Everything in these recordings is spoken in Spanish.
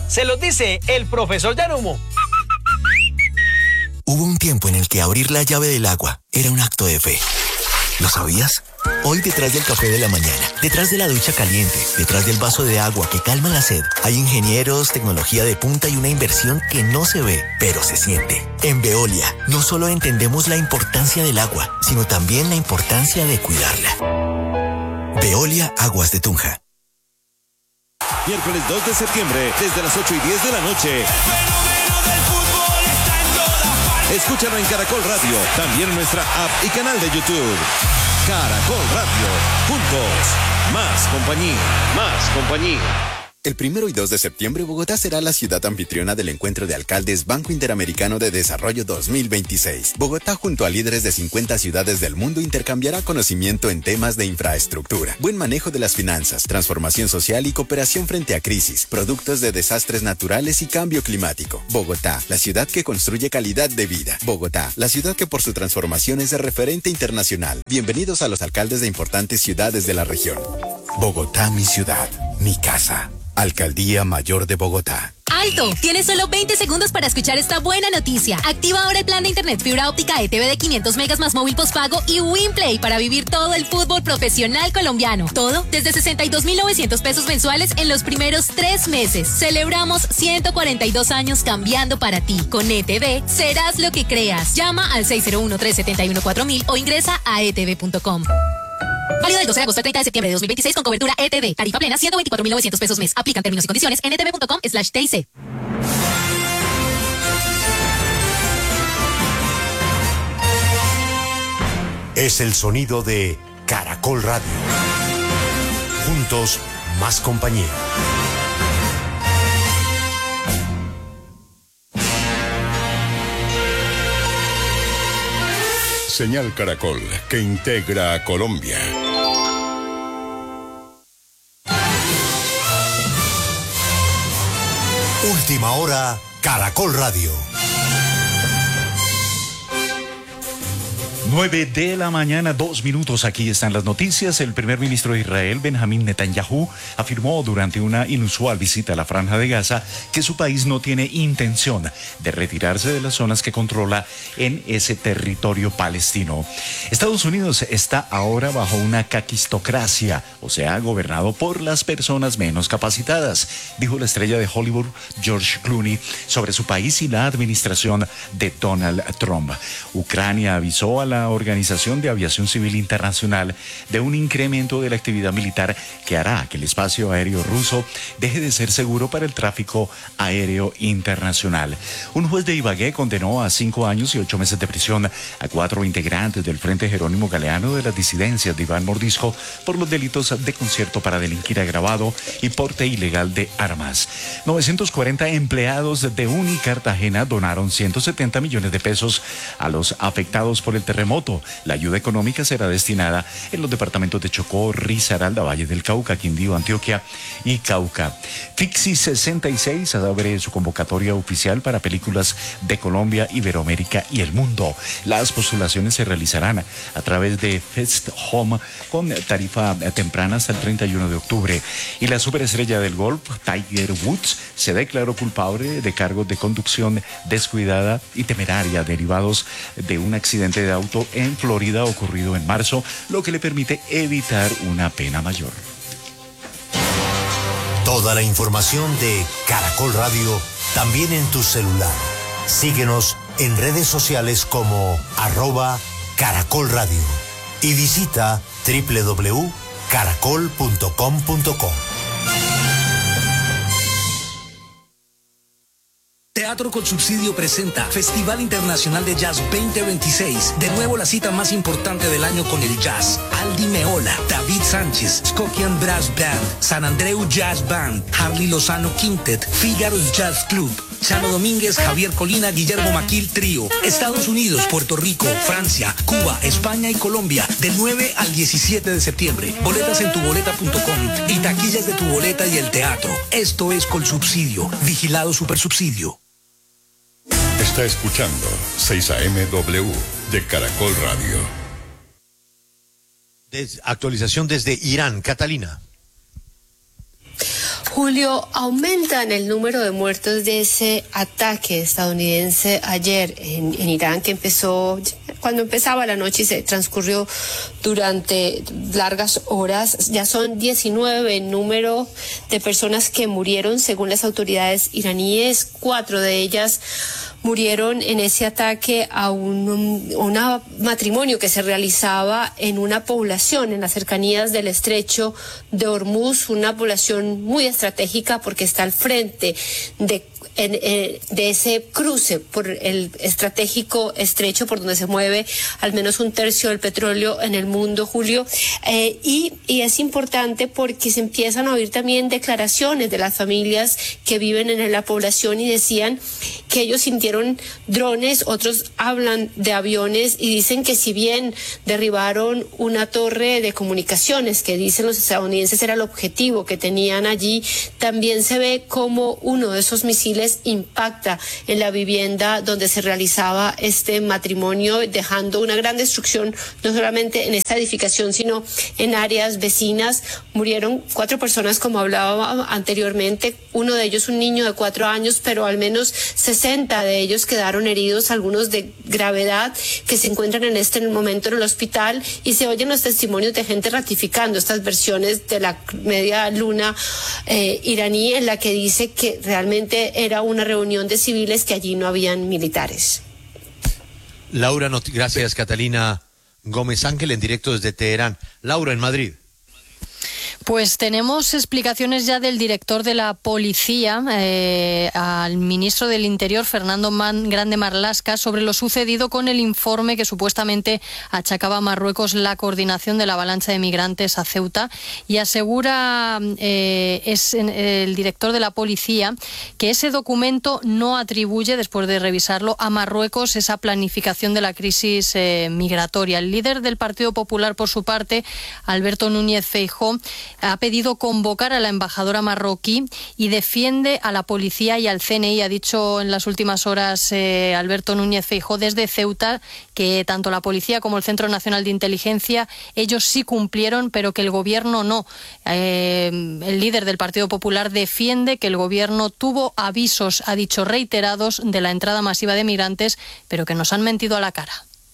Se los dice el profesor Yarumo. Hubo un tiempo en el que abrir la llave del agua era un acto de fe. ¿Lo sabías? Hoy detrás del café de la mañana, detrás de la ducha caliente, detrás del vaso de agua que calma la sed, hay ingenieros, tecnología de punta y una inversión que no se ve, pero se siente. En Veolia, no solo entendemos la importancia del agua, sino también la importancia de cuidarla. Veolia Aguas de Tunja. Miércoles 2 de septiembre, desde las 8:10 de la noche. Escúchalo en Caracol Radio, también en nuestra app y canal de YouTube. Caracol Radio, juntos, más compañía, más compañía. El 1 y 2 de septiembre, Bogotá será la ciudad anfitriona del Encuentro de Alcaldes Banco Interamericano de Desarrollo 2026. Bogotá, junto a líderes de 50 ciudades del mundo, intercambiará conocimiento en temas de infraestructura, buen manejo de las finanzas, transformación social y cooperación frente a crisis, productos de desastres naturales y cambio climático. Bogotá, la ciudad que construye calidad de vida. Bogotá, la ciudad que por su transformación es de referente internacional. Bienvenidos a los alcaldes de importantes ciudades de la región. Bogotá, mi ciudad, mi casa. Alcaldía Mayor de Bogotá. ¡Alto! Tienes solo 20 segundos para escuchar esta buena noticia. Activa ahora el plan de internet fibra óptica ETV de 500 megas más móvil postpago y WinPlay para vivir todo el fútbol profesional colombiano. Todo desde 62.900 pesos mensuales en los primeros 3 meses. Celebramos 142 años cambiando para ti. Con ETV serás lo que creas. Llama al 601-371-4000 o ingresa a etv.com. Válido del 12 de agosto al 30 de septiembre de 2026 con cobertura ETV. Tarifa plena 124.900 pesos mes. Aplican términos y condiciones en etv.com/TIC. Es el sonido de Caracol Radio. Juntos, más compañía. Señal Caracol, que integra a Colombia. Última hora, Caracol Radio. 9 de la mañana, 2 minutos. Aquí están las noticias. El primer ministro de Israel, Benjamín Netanyahu, afirmó durante una inusual visita a la Franja de Gaza que su país no tiene intención de retirarse de las zonas que controla en ese territorio palestino. Estados Unidos está ahora bajo una caquistocracia, o sea, gobernado por las personas menos capacitadas, dijo la estrella de Hollywood, George Clooney, sobre su país y la administración de Donald Trump. Ucrania avisó a la Organización de Aviación Civil Internacional de un incremento de la actividad militar que hará que el espacio aéreo ruso deje de ser seguro para el tráfico aéreo internacional. Un juez de Ibagué condenó a 5 años y 8 meses de prisión a 4 integrantes del Frente Jerónimo Galeano de las disidencias de Iván Mordisco por los delitos de concierto para delinquir agravado y porte ilegal de armas. 940 empleados de Unicartagena donaron 170 millones de pesos a los afectados por el terremoto. La ayuda económica será destinada en los departamentos de Chocó, Risaralda, Valle del Cauca, Quindío, Antioquia y Cauca. Fixi 66 abre su convocatoria oficial para películas de Colombia, Iberoamérica y el mundo. Las postulaciones se realizarán a través de Fest Home con tarifa temprana hasta el 31 de octubre. Y la superestrella del golf, Tiger Woods, se declaró culpable de cargos de conducción descuidada y temeraria derivados de un accidente de auto en Florida ocurrido en marzo, lo que le permite evitar una pena mayor. Toda la información de Caracol Radio también en tu celular. Síguenos en redes sociales como @Caracol Radio y visita www.caracol.com.co. Teatro con Subsidio presenta Festival Internacional de Jazz 2026. De nuevo la cita más importante del año con el jazz. Aldi Meola, David Sánchez, Skokian Brass Band, San Andreu Jazz Band, Harley Lozano Quintet, Figaro's Jazz Club, Chano Domínguez, Javier Colina, Guillermo Maquil Trío. Estados Unidos, Puerto Rico, Francia, Cuba, España y Colombia. Del 9 al 17 de septiembre. Boletas en tuboleta.com y taquillas de Tu Boleta y el teatro. Esto es Colsubsidio. Vigilado Supersubsidio. Está escuchando 6 AM/W de Caracol Radio. Actualización desde Irán, Catalina. Julio, aumentan el número de muertos de ese ataque estadounidense ayer en Irán, que empezó cuando empezaba la noche y se transcurrió durante largas horas. Ya son 19 el número de personas que murieron según las autoridades iraníes. 4 de ellas murieron en ese ataque a un matrimonio que se realizaba en una población en las cercanías del estrecho de Hormuz, una población muy estratégica porque está al frente de ese cruce por el estratégico estrecho por donde se mueve al menos 1/3 del petróleo en el mundo, Julio, y es importante porque se empiezan a oír también declaraciones de las familias que viven en la población y decían que ellos sintieron drones, otros hablan de aviones y dicen que si bien derribaron una torre de comunicaciones que dicen los estadounidenses era el objetivo que tenían allí, también se ve como uno de esos misiles impacta en la vivienda donde se realizaba este matrimonio, dejando una gran destrucción no solamente en esta edificación sino en áreas vecinas. Murieron 4 personas, como hablaba anteriormente, uno de ellos un niño de 4 años, pero al menos 60 de ellos quedaron heridos, algunos de gravedad, que se encuentran en este momento en el hospital, y se oyen los testimonios de gente ratificando estas versiones de la media luna iraní, en la que dice que realmente era una reunión de civiles, que allí no habían militares. Laura, gracias Catalina Gómez Ángel en directo desde Teherán. Laura, en Madrid. Pues tenemos explicaciones ya del director de la policía, al ministro del Interior, Fernando Grande Marlaska, sobre lo sucedido con el informe que supuestamente achacaba a Marruecos la coordinación de la avalancha de migrantes a Ceuta, y asegura el director de la policía que ese documento no atribuye, después de revisarlo, a Marruecos esa planificación de la crisis migratoria. El líder del Partido Popular, por su parte, Alberto Núñez Feijóo, ha pedido convocar a la embajadora marroquí y defiende a la policía y al CNI. Ha dicho en las últimas horas Alberto Núñez Feijóo desde Ceuta que tanto la policía como el Centro Nacional de Inteligencia, ellos sí cumplieron, pero que el gobierno no. El líder del Partido Popular defiende que el gobierno tuvo avisos, ha dicho, reiterados de la entrada masiva de migrantes, pero que nos han mentido a la cara.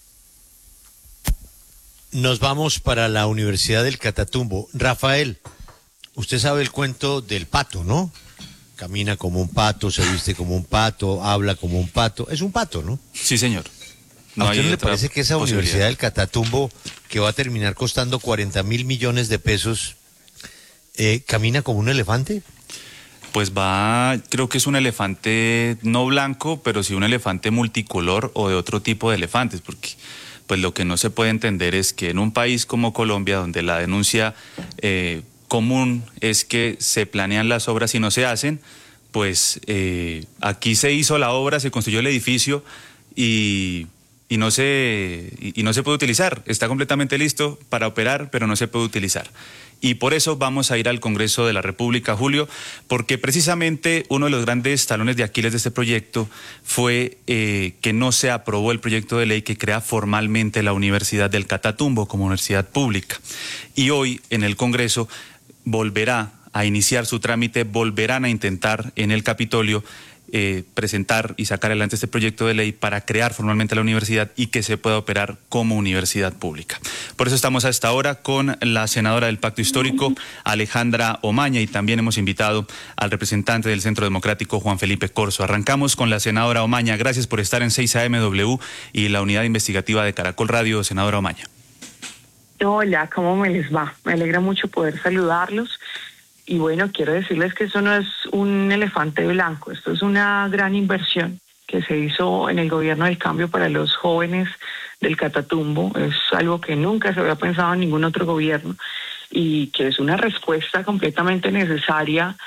Nos vamos para la Universidad del Catatumbo. Rafael, usted sabe el cuento del pato, ¿no? Camina como un pato, se viste como un pato, habla como un pato. Es un pato, ¿no? Sí, señor. ¿A usted no le parece que esa Universidad del Catatumbo, que va a terminar costando 40.000 millones de pesos, camina como un elefante? Pues creo que es un elefante no blanco, pero sí un elefante multicolor o de otro tipo de elefantes, porque pues lo que no se puede entender es que en un país como Colombia, donde la denuncia común es que se planean las obras y no se hacen, pues aquí se hizo la obra, se construyó el edificio y no se puede utilizar. Está completamente listo para operar, pero no se puede utilizar. Y por eso vamos a ir al Congreso de la República, Julio, porque precisamente uno de los grandes talones de Aquiles de este proyecto fue que no se aprobó el proyecto de ley que crea formalmente la Universidad del Catatumbo como universidad pública. Y hoy en el Congreso volverá a iniciar su trámite, volverán a intentar en el Capitolio presentar y sacar adelante este proyecto de ley para crear formalmente la universidad y que se pueda operar como universidad pública. Por eso estamos a esta hora con la senadora del Pacto Histórico, Alejandra Omaña, y también hemos invitado al representante del Centro Democrático, Juan Felipe Corzo. Arrancamos con la senadora Omaña. Gracias por estar en 6AMW y la unidad investigativa de Caracol Radio, senadora Omaña. Hola, ¿cómo me les va? Me alegra mucho poder saludarlos. Y bueno, quiero decirles que eso no es un elefante blanco, esto es una gran inversión que se hizo en el gobierno del cambio para los jóvenes del Catatumbo. Es algo que nunca se había pensado en ningún otro gobierno y que es una respuesta completamente necesaria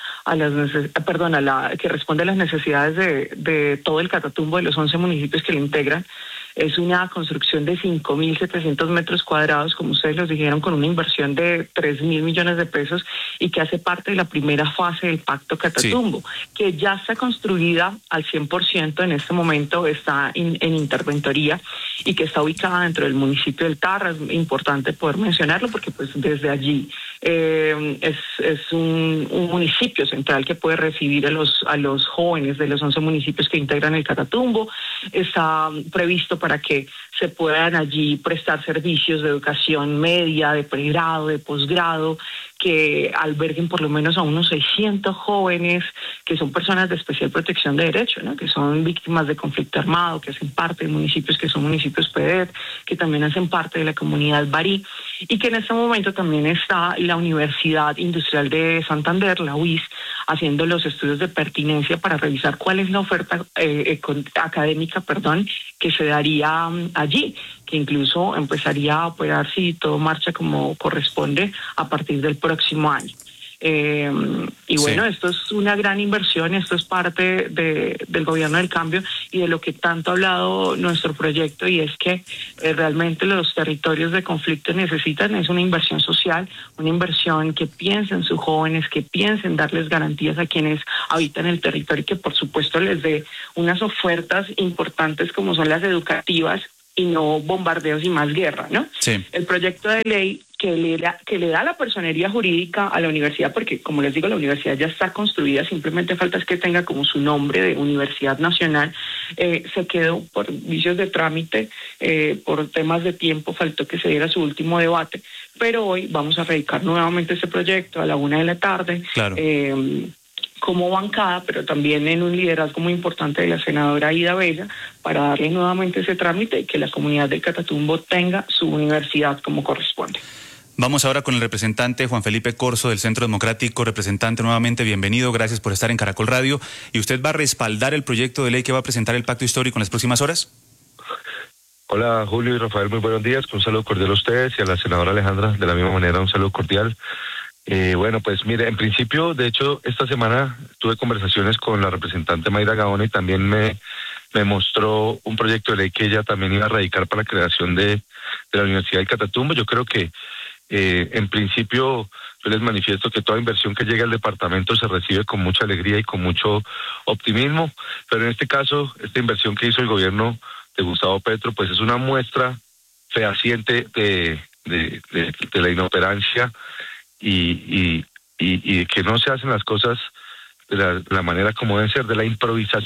que responde a las necesidades de todo el Catatumbo, de los 11 municipios que lo integran. Es una construcción de 5.700 metros cuadrados, como ustedes los dijeron, con una inversión de 3.000 millones de pesos y que hace parte de la primera fase del Pacto Catatumbo, que ya está construida al 100% en este momento, está en interventoría y que está ubicada dentro del municipio del Tarra. Es importante poder mencionarlo porque pues desde allí es un municipio central que puede recibir a los jóvenes de los 11 municipios que integran el Catatumbo. Está previsto para que se puedan allí prestar servicios de educación media, de pregrado, de posgrado, que alberguen por lo menos a unos 600 jóvenes que son personas de especial protección de derecho, ¿no? Que son víctimas de conflicto armado, que hacen parte de municipios que son municipios PEDET, que también hacen parte de la comunidad Barí, y que en este momento también está la Universidad Industrial de Santander, la UIS, haciendo los estudios de pertinencia para revisar cuál es la oferta académica, que se daría allí, que incluso empezaría a operar, si todo marcha como corresponde, a partir del próximo año. Y bueno, sí, esto es una gran inversión, esto es parte del gobierno del cambio y de lo que tanto ha hablado nuestro proyecto, y es que realmente los territorios de conflicto necesitan es una inversión social, una inversión que piense en sus jóvenes, que piense en darles garantías a quienes habitan el territorio y que por supuesto les dé unas ofertas importantes como son las educativas y no bombardeos y más guerra, ¿no? Sí. El proyecto de ley que le da la personería jurídica a la universidad, porque como les digo, la universidad ya está construida, simplemente falta es que tenga como su nombre de Universidad Nacional, se quedó por vicios de trámite, por temas de tiempo, faltó que se diera su último debate, pero hoy vamos a radicar nuevamente este proyecto a la 1:00 p.m. Claro. Como bancada, pero también en un liderazgo muy importante de la senadora Ida Bella, para darle nuevamente ese trámite y que la comunidad del Catatumbo tenga su universidad como corresponde. Vamos ahora con el representante Juan Felipe Corzo del Centro Democrático. Representante, nuevamente bienvenido, gracias por estar en Caracol Radio. ¿Y usted va a respaldar el proyecto de ley que va a presentar el Pacto Histórico en las próximas horas? Hola Julio y Rafael, muy buenos días, un saludo cordial a ustedes y a la senadora Alejandra, de la misma manera un saludo cordial. Bueno, pues mire, en principio, de hecho, esta semana tuve conversaciones con la representante Mayra Gaona y también me mostró un proyecto de ley que ella también iba a radicar para la creación de la Universidad del Catatumbo. Yo creo que en principio yo les manifiesto que toda inversión que llegue al departamento se recibe con mucha alegría y con mucho optimismo, pero en este caso, esta inversión que hizo el gobierno de Gustavo Petro, pues es una muestra fehaciente de la inoperancia y que no se hacen las cosas de la manera como deben ser, de la improvisación.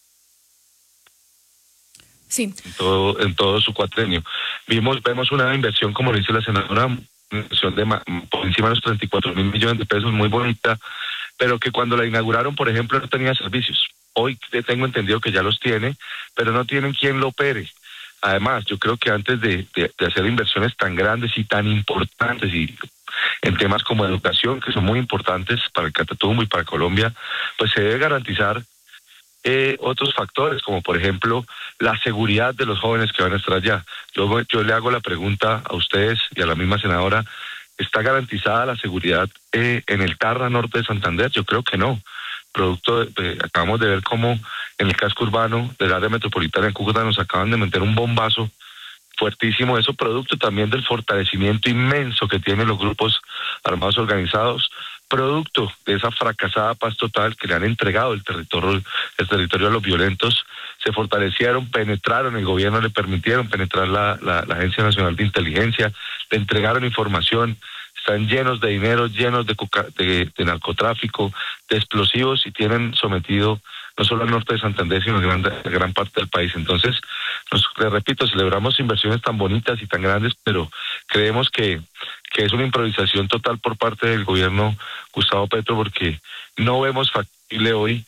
Sí. En todo su cuatrenio. Vemos una inversión, como lo dice la senadora, inversión por encima de los 34.000 millones de pesos, muy bonita, pero que cuando la inauguraron, por ejemplo, no tenía servicios. Hoy tengo entendido que ya los tiene, pero no tienen quien lo opere. Además, yo creo que antes de hacer inversiones tan grandes y tan importantes y en temas como educación, que son muy importantes para el Catatumbo y para Colombia, pues se debe garantizar otros factores, como por ejemplo la seguridad de los jóvenes que van a estar allá. Yo le hago la pregunta a ustedes y a la misma senadora, ¿está garantizada la seguridad en el Tarra Norte de Santander? Yo creo que no. Acabamos de ver cómo en el casco urbano del área metropolitana de Cúcuta nos acaban de meter un bombazo fuertísimo, eso producto también del fortalecimiento inmenso que tienen los grupos armados organizados, producto de esa fracasada paz total que le han entregado el territorio a los violentos. Se fortalecieron, penetraron, el gobierno le permitieron penetrar la Agencia Nacional de Inteligencia, le entregaron información, están llenos de dinero, llenos de narcotráfico, de explosivos, y tienen sometido no solo al norte de Santander, sino a gran parte del país. Entonces, les repito, celebramos inversiones tan bonitas y tan grandes, pero creemos que es una improvisación total por parte del gobierno Gustavo Petro, porque no vemos factible hoy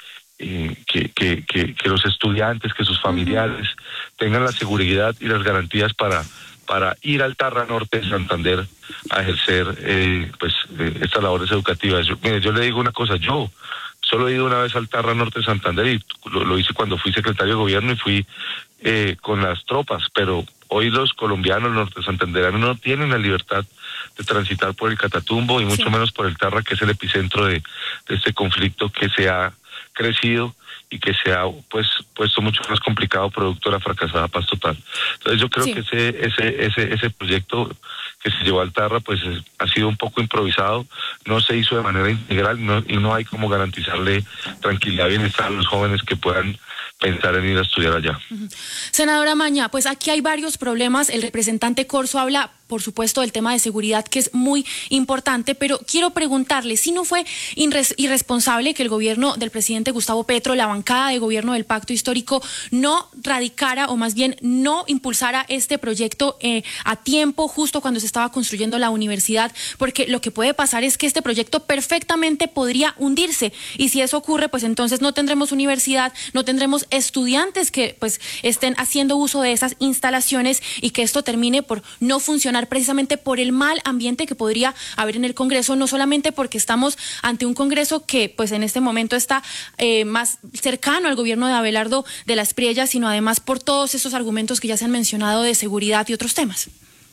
que los estudiantes, que sus familiares tengan la seguridad y las garantías para ir al Tarra Norte de Santander a ejercer estas labores educativas. Yo le digo una cosa, yo solo he ido una vez al Tarra Norte de Santander y lo hice cuando fui secretario de gobierno y fui con las tropas, pero hoy los colombianos, los norte santanderanos, no tienen la libertad de transitar por el Catatumbo y mucho menos por el Tarra, que es el epicentro de este conflicto que se ha crecido y que se ha puesto mucho más complicado producto de la fracasada paz total. Entonces yo creo que ese proyecto que se llevó al Tarra pues ha sido un poco improvisado, no se hizo de manera integral y no hay como garantizarle tranquilidad y bienestar a los jóvenes que puedan pensar en ir a estudiar allá. Senadora Maña, pues aquí hay varios problemas. El representante Corzo habla por supuesto, el tema de seguridad, que es muy importante, pero quiero preguntarle si no fue irresponsable que el gobierno del presidente Gustavo Petro, la bancada de gobierno del Pacto Histórico, no radicara o más bien no impulsara este proyecto a tiempo, justo cuando se estaba construyendo la universidad, porque lo que puede pasar es que este proyecto perfectamente podría hundirse, y si eso ocurre, pues entonces no tendremos universidad, no tendremos estudiantes que pues estén haciendo uso de esas instalaciones, y que esto termine por no funcionar precisamente por el mal ambiente que podría haber en el Congreso, no solamente porque estamos ante un Congreso que pues en este momento está más cercano al gobierno de Abelardo de la Espriella, sino además por todos esos argumentos que ya se han mencionado de seguridad y otros temas.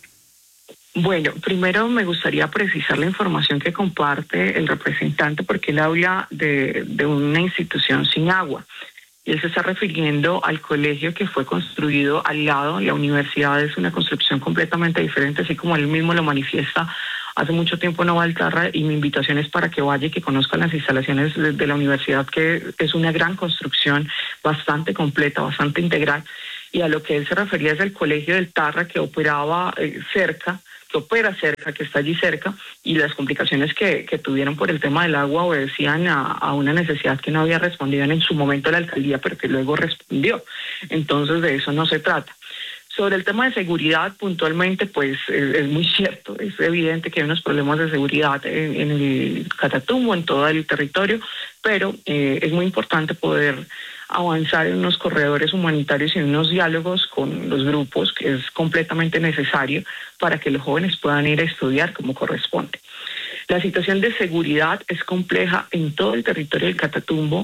Bueno, primero me gustaría precisar la información que comparte el representante, porque él habla de una institución sin agua. Y él se está refiriendo al colegio que fue construido al lado. La universidad es una construcción completamente diferente, así como él mismo lo manifiesta. Hace mucho tiempo no va al Tarra, y mi invitación es para que vaya y que conozca las instalaciones de la universidad, que es una gran construcción, bastante completa, bastante integral. Y a lo que él se refería es el colegio del Tarra, que operaba cerca, que está allí cerca, y las complicaciones que tuvieron por el tema del agua obedecían a una necesidad que no había respondido en su momento la alcaldía, pero que luego respondió. Entonces de eso no se trata. Sobre el tema de seguridad, puntualmente, pues es muy cierto, es evidente que hay unos problemas de seguridad en el Catatumbo, en todo el territorio, pero es muy importante poder avanzar en unos corredores humanitarios y en unos diálogos con los grupos, que es completamente necesario para que los jóvenes puedan ir a estudiar como corresponde. La situación de seguridad es compleja en todo el territorio del Catatumbo,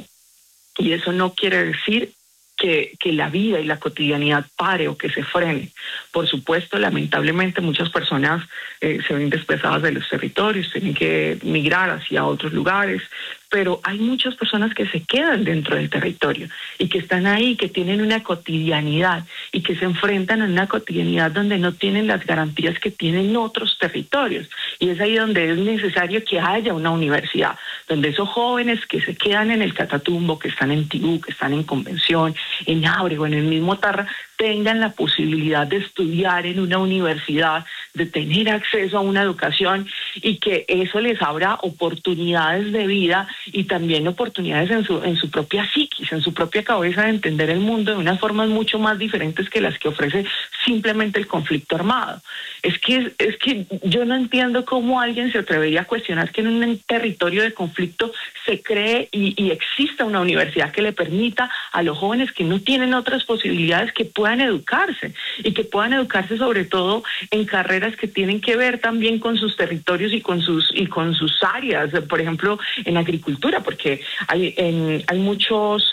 y eso no quiere decir que la vida y la cotidianidad pare o que se frene. Por supuesto, lamentablemente muchas personas se ven desplazadas de los territorios, tienen que migrar hacia otros lugares, pero hay muchas personas que se quedan dentro del territorio y que están ahí, que tienen una cotidianidad y que se enfrentan a una cotidianidad donde no tienen las garantías que tienen otros territorios. Y es ahí donde es necesario que haya una universidad, donde esos jóvenes que se quedan en el Catatumbo, que están en Tibú, que están en Convención, en Ábrego, en el mismo Tarra, tengan la posibilidad de estudiar en una universidad, de tener acceso a una educación, y que eso les abra oportunidades de vida y también oportunidades en su propia psiquis, en su propia cabeza, de entender el mundo de unas formas mucho más diferentes que las que ofrece simplemente el conflicto armado. Es que yo no entiendo cómo alguien se atrevería a cuestionar que en un territorio de conflicto se cree y exista una universidad que le permita a los jóvenes que no tienen otras posibilidades que puedan educarse, y que puedan educarse sobre todo en carreras que tienen que ver también con sus territorios y con sus áreas, por ejemplo en agricultura, porque hay muchos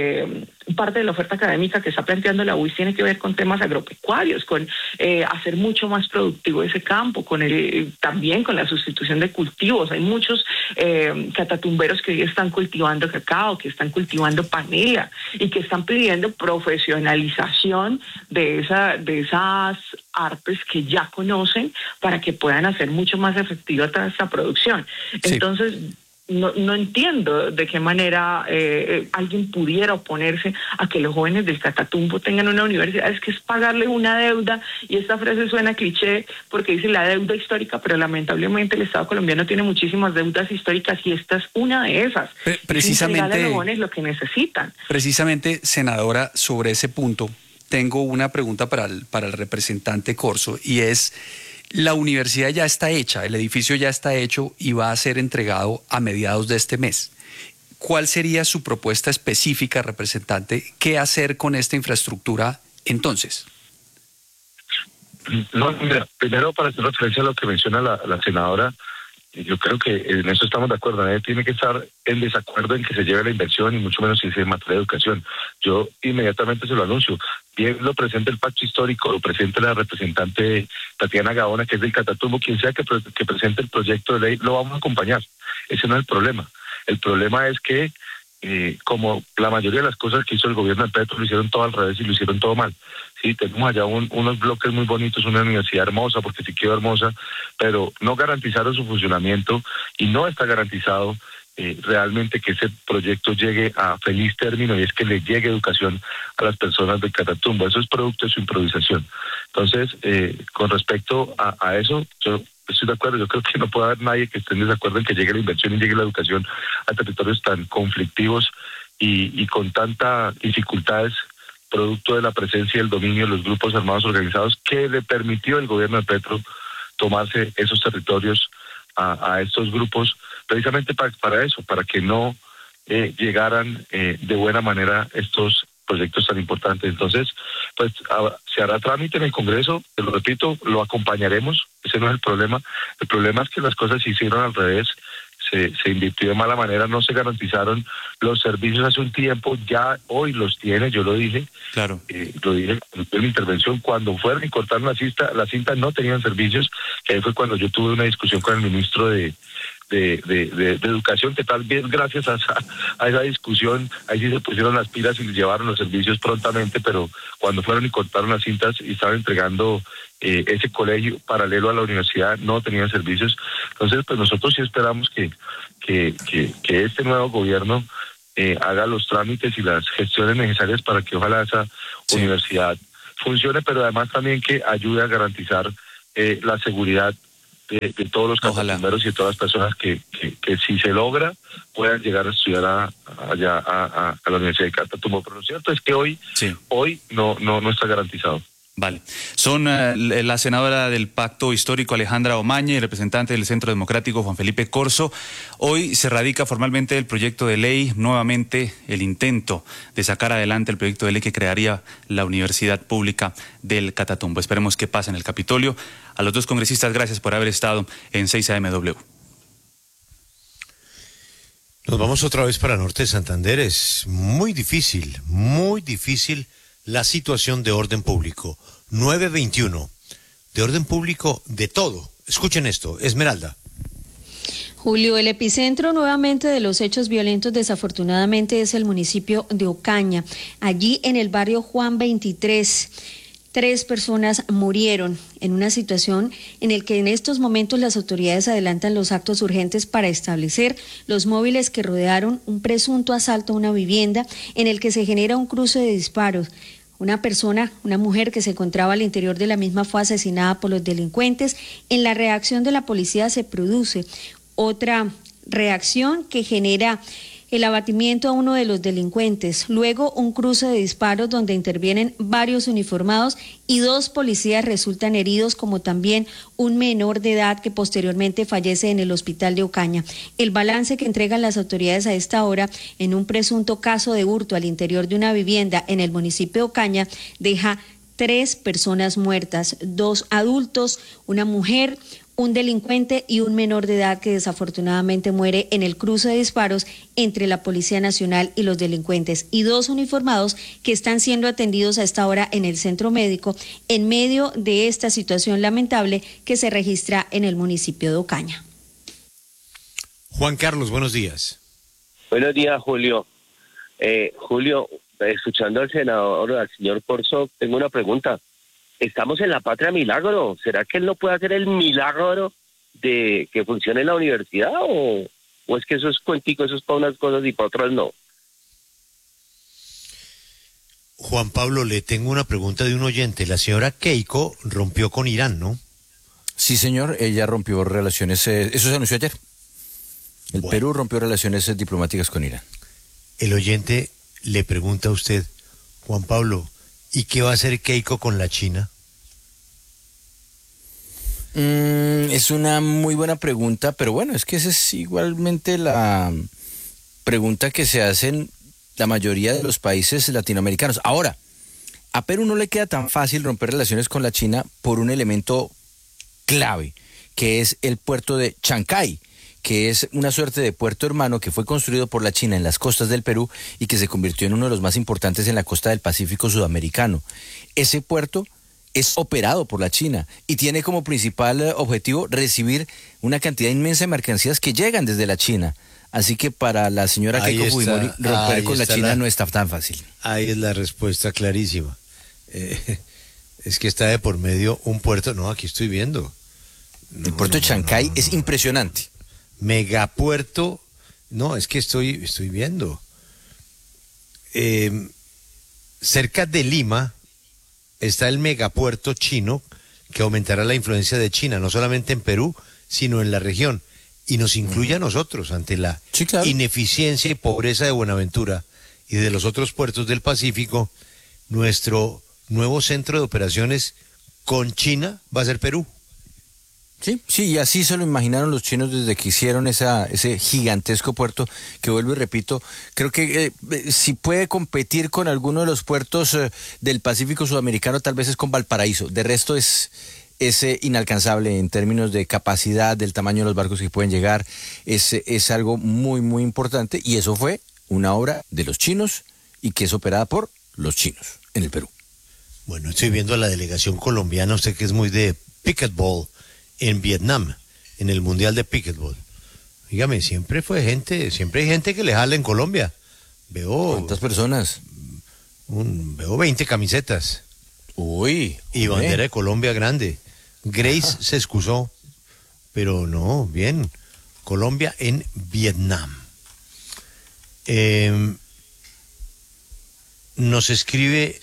parte de la oferta académica que está planteando la UIS tiene que ver con temas agropecuarios, con hacer mucho más productivo ese campo, también con la sustitución de cultivos. Hay muchos catatumberos que hoy están cultivando cacao, que están cultivando panela, y que están pidiendo profesionalización de esas artes que ya conocen, para que puedan hacer mucho más efectiva toda esta producción. Sí. Entonces, no entiendo de qué manera alguien pudiera oponerse a que los jóvenes del Catatumbo tengan una universidad. Es que es pagarle una deuda, y esta frase suena cliché porque dice la deuda histórica, pero lamentablemente el Estado colombiano tiene muchísimas deudas históricas, y esta es una de esas. Precisamente, a los jóvenes lo que necesitan. Precisamente, senadora, sobre ese punto tengo una pregunta para el representante Corzo, y es: la universidad ya está hecha, el edificio ya está hecho y va a ser entregado a mediados de este mes. ¿Cuál sería su propuesta específica, representante? ¿Qué hacer con esta infraestructura entonces? No, mira, primero, para hacer referencia a lo que menciona la senadora, yo creo que en eso estamos de acuerdo. Nadie tiene que estar en desacuerdo en que se lleve la inversión, y mucho menos si es en materia de educación. Yo inmediatamente se lo anuncio. Bien lo presente el Pacto Histórico, lo presente la representante Tatiana Gaona, que es del Catatumbo, quien sea que presente el proyecto de ley, lo vamos a acompañar. Ese no es el problema. El problema es que, como la mayoría de las cosas que hizo el gobierno de Petro, lo hicieron todo al revés y lo hicieron todo mal. Sí, tenemos allá unos bloques muy bonitos, una universidad hermosa, porque sí quedó hermosa, pero no garantizaron su funcionamiento, y no está garantizado realmente que ese proyecto llegue a feliz término, y es que le llegue educación a las personas del Catatumbo. Eso es producto de su improvisación. Entonces, con respecto a eso, yo estoy de acuerdo. Yo creo que no puede haber nadie que esté en desacuerdo en que llegue la inversión y llegue la educación a territorios tan conflictivos y con tantas dificultades, producto de la presencia y el dominio de los grupos armados organizados, que le permitió al gobierno de Petro tomarse esos territorios a estos grupos, precisamente para eso, para que no llegaran de buena manera estos proyectos tan importantes. Entonces, pues se hará trámite en el Congreso, te lo repito, lo acompañaremos, ese no es el problema. El problema es que las cosas se hicieron al revés, se invirtió de mala manera, no se garantizaron los servicios hace un tiempo, ya hoy los tiene, yo lo dije. Claro. Lo dije en mi intervención, cuando fueron y cortaron la cinta no tenían servicios, que ahí fue cuando yo tuve una discusión con el ministro de Educación, que tal vez gracias a esa discusión, ahí sí se pusieron las pilas y les llevaron los servicios prontamente, pero cuando fueron y cortaron las cintas y estaban entregando ese colegio paralelo a la universidad, no tenían servicios. Entonces, pues nosotros sí esperamos que este nuevo gobierno haga los trámites y las gestiones necesarias para que ojalá esa universidad funcione, pero además también que ayude a garantizar la seguridad de todos los catatumberos y de todas las personas que si se logra puedan llegar a estudiar allá a la Universidad de Catatumbo. Pero lo cierto es que hoy no está garantizado. Vale. Son la senadora del Pacto Histórico Alejandra Omaña y el representante del Centro Democrático Juan Felipe Corzo. Hoy se radica formalmente el proyecto de ley, nuevamente el intento de sacar adelante el proyecto de ley que crearía la Universidad Pública del Catatumbo. Esperemos que pase en el Capitolio. A los dos congresistas, gracias por haber estado en 6AMW. Nos vamos otra vez para Norte de Santander. Es muy difícil la situación de orden público. 921. De orden público de todo. Escuchen esto, Esmeralda. Julio, el epicentro nuevamente de los hechos violentos desafortunadamente es el municipio de Ocaña. Allí en el barrio Juan 23, 3 personas murieron en una situación en la que en estos momentos las autoridades adelantan los actos urgentes para establecer los móviles que rodearon un presunto asalto a una vivienda en el que se genera un cruce de disparos. Una mujer que se encontraba al interior de la misma fue asesinada por los delincuentes. En la reacción de la policía se produce otra reacción que genera el abatimiento a uno de los delincuentes, luego un cruce de disparos donde intervienen varios uniformados y 2 policías resultan heridos, como también un menor de edad que posteriormente fallece en el hospital de Ocaña. El balance que entregan las autoridades a esta hora en un presunto caso de hurto al interior de una vivienda en el municipio de Ocaña deja 3 personas muertas, 2 adultos, una mujer, un delincuente y un menor de edad que desafortunadamente muere en el cruce de disparos entre la Policía Nacional y los delincuentes, y 2 uniformados que están siendo atendidos a esta hora en el centro médico en medio de esta situación lamentable que se registra en el municipio de Ocaña. Juan Carlos, buenos días. Buenos días, Julio. Julio, escuchando al senador, al señor Corzo, tengo una pregunta. Estamos en la patria milagro. ¿Será que él no puede hacer el milagro de que funcione la universidad? ¿O es que eso es cuentico, eso es para unas cosas y para otras no? Juan Pablo, le tengo una pregunta de un oyente. La señora Keiko rompió con Irán, ¿no? Sí, señor, ella rompió relaciones, eso se anunció ayer. El Perú rompió relaciones diplomáticas con Irán. El oyente le pregunta a usted, Juan Pablo, ¿y qué va a hacer Keiko con la China? Es una muy buena pregunta, pero bueno, es que esa es igualmente la pregunta que se hacen la mayoría de los países latinoamericanos. Ahora, a Perú no le queda tan fácil romper relaciones con la China por un elemento clave, que es el puerto de Chancay, que es una suerte de puerto hermano que fue construido por la China en las costas del Perú y que se convirtió en uno de los más importantes en la costa del Pacífico sudamericano. Ese puerto es operado por la China y tiene como principal objetivo recibir una cantidad inmensa de mercancías que llegan desde la China. Así que para la señora Keiko Fujimori romper con la China no está tan fácil. Ahí es la respuesta clarísima. Es que está de por medio un puerto, no, aquí estoy viendo. El puerto de Chancay es impresionante. Megapuerto No, es que estoy viendo. Cerca de Lima está el megapuerto chino que aumentará la influencia de China, no solamente en Perú, sino en la región. Y nos incluye a nosotros ante la ineficiencia y pobreza de Buenaventura y de los otros puertos del Pacífico. Nuestro nuevo centro de operaciones con China va a ser Perú. Sí, y así se lo imaginaron los chinos desde que hicieron ese gigantesco puerto, que vuelvo y repito, creo que si puede competir con alguno de los puertos del Pacífico Sudamericano, tal vez es con Valparaíso. De resto es inalcanzable en términos de capacidad, del tamaño de los barcos que pueden llegar. Es algo muy, muy importante, y eso fue una obra de los chinos y que es operada por los chinos en el Perú. Bueno, estoy viendo a la delegación colombiana, usted que es muy de pickleball, en Vietnam, en el Mundial de Pickleball. Dígame, siempre hay gente que le jala en Colombia. ¿Cuántas personas? Veo 20 camisetas. Uy. Y bandera de Colombia grande. Grace se excusó, pero no, bien. Colombia en Vietnam. Nos escribe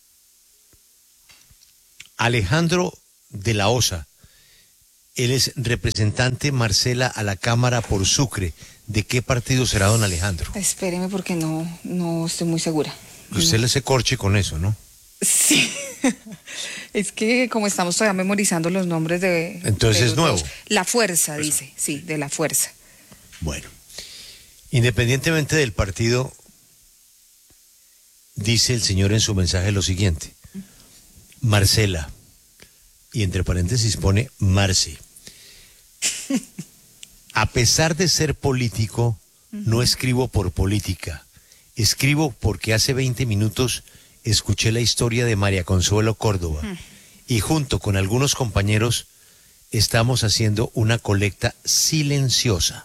Alejandro de la Osa. Él es representante, Marcela, a la Cámara por Sucre. ¿De qué partido será don Alejandro? Espéreme porque no estoy muy segura. Usted le se corche con eso, ¿no? Sí. Es que como estamos todavía memorizando los nombres de... Entonces es nuevo. La Fuerza, dice. Sí, de la Fuerza. Bueno. Independientemente del partido, dice el señor en su mensaje lo siguiente. Marcela, y entre paréntesis pone Marce. A pesar de ser político, no escribo por política. Escribo porque hace 20 minutos escuché la historia de María Consuelo Córdoba y junto con algunos compañeros estamos haciendo una colecta silenciosa.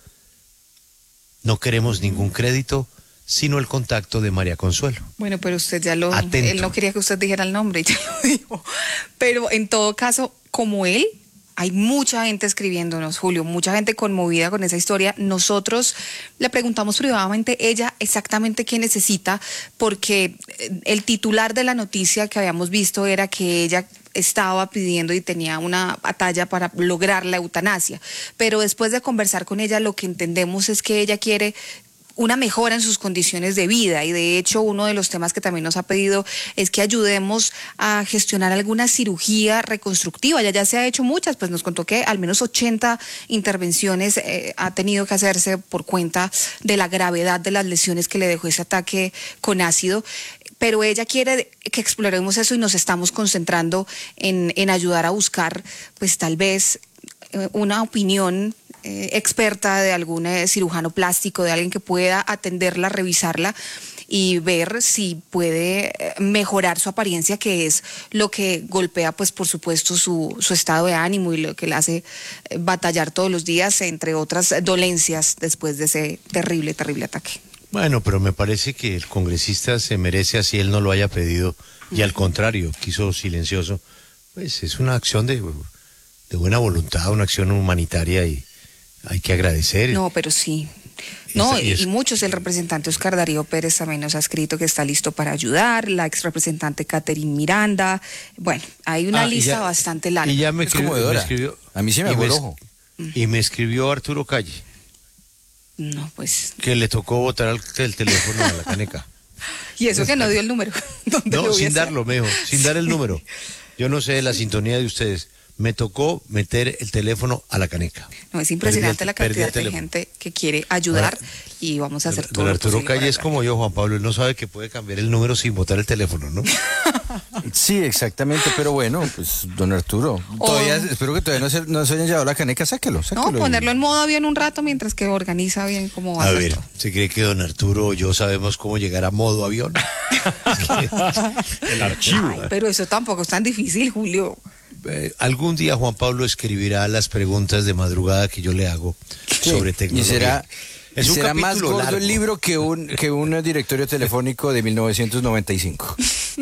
No queremos ningún crédito, sino el contacto de María Consuelo. Bueno, pero usted ya Atento. Él no quería que usted dijera el nombre y ya lo dijo. Pero en todo caso, como él, hay mucha gente escribiéndonos, Julio, mucha gente conmovida con esa historia. Nosotros le preguntamos privadamente ella exactamente qué necesita, porque el titular de la noticia que habíamos visto era que ella estaba pidiendo y tenía una batalla para lograr la eutanasia. Pero después de conversar con ella, lo que entendemos es que ella quiere una mejora en sus condiciones de vida, y de hecho uno de los temas que también nos ha pedido es que ayudemos a gestionar alguna cirugía reconstructiva. Ya se ha hecho muchas, pues nos contó que al menos 80 intervenciones ha tenido que hacerse por cuenta de la gravedad de las lesiones que le dejó ese ataque con ácido. Pero ella quiere que exploremos eso y nos estamos concentrando en ayudar a buscar, pues tal vez una opinión experta de algún cirujano plástico, de alguien que pueda atenderla, revisarla y ver si puede mejorar su apariencia, que es lo que golpea, pues por supuesto, su estado de ánimo y lo que le hace batallar todos los días, entre otras dolencias después de ese terrible ataque. Bueno, pero me parece que el congresista se merece, así él no lo haya pedido, y al contrario, quiso silencioso. Pues es una acción de buena voluntad, una acción humanitaria, y hay que agradecer. No, pero sí. No, y muchos, el representante Oscar Darío Pérez también nos ha escrito que está listo para ayudar, la ex representante Catherine Miranda. Bueno, hay una lista bastante larga. Y ya me escribió, a mí sí me abrió el ojo. Y me escribió Arturo Calle. No, pues. Que le tocó botar el teléfono a la caneca. Y eso que no dio el número. No, sin darlo, mejor, sin dar el número. Yo no sé la sintonía de ustedes. Me tocó meter el teléfono a la caneca. No, es impresionante la cantidad de gente que quiere ayudar y vamos a hacer todo. Don Arturo Calle es como yo, Juan Pablo, él no sabe que puede cambiar el número sin botar el teléfono, ¿no? Sí, exactamente, pero bueno, pues don Arturo, espero que todavía no se hayan llevado la caneca, sáquelo. No, ponerlo en modo avión un rato mientras que organiza bien cómo va a ver, ¿se cree que don Arturo o yo sabemos cómo llegar a modo avión? El archivo. Ay, pero eso tampoco es tan difícil, Julio. Algún día Juan Pablo escribirá las preguntas de madrugada que yo le hago sobre tecnología. Y será más gordo largo el libro que un directorio telefónico de 1995.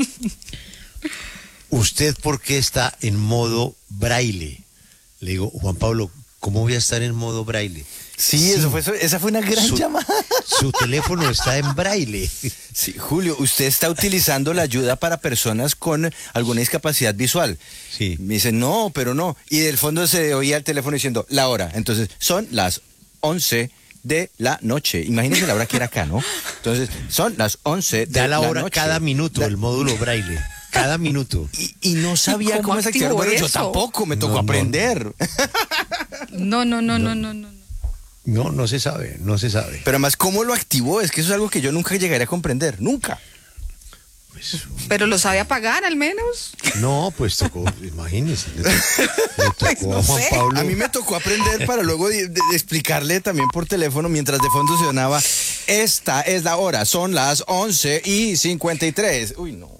¿Usted por qué está en modo braille? Le digo, Juan Pablo, ¿cómo voy a estar en modo braille? Sí, esa fue una gran llamada. Su teléfono está en braille. Sí, Julio, usted está utilizando la ayuda para personas con alguna discapacidad visual. Sí. Me dice, no, pero no. Y del fondo se oía el teléfono diciendo, la hora. Entonces, son las 11 de la noche. Imagínense la hora que era acá, ¿no? Entonces, son las 11 de la noche. Da la hora cada minuto, el módulo braille. Cada minuto. Y no sabía cómo se activaba. Bueno, yo tampoco, me tocó aprender. No. No se sabe. Pero además, ¿cómo lo activó? Es que eso es algo que yo nunca llegaré a comprender, nunca. Pero lo sabe apagar al menos. No, pues tocó, imagínese. Le tocó a Juan Pablo. A mí me tocó aprender para luego de explicarle también por teléfono mientras de fondo sonaba, esta es la hora, son las 11:53. Uy, no.